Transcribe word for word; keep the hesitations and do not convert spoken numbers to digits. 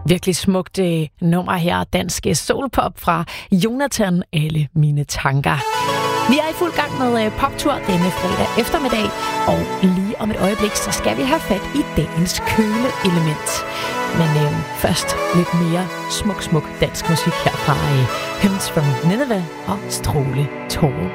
Virkelig smukt øh, nummer her, dansk soulpop fra Jonathan, Alle mine tanker. Vi er i fuld gang med øh, poptur denne fredag eftermiddag, og lige om et øjeblik, så skal vi have fat i dagens køleelement. Men øh, først lidt mere smuk, smuk dansk musik her fra øh, Hymns from Nineveh og Stråle Tåre.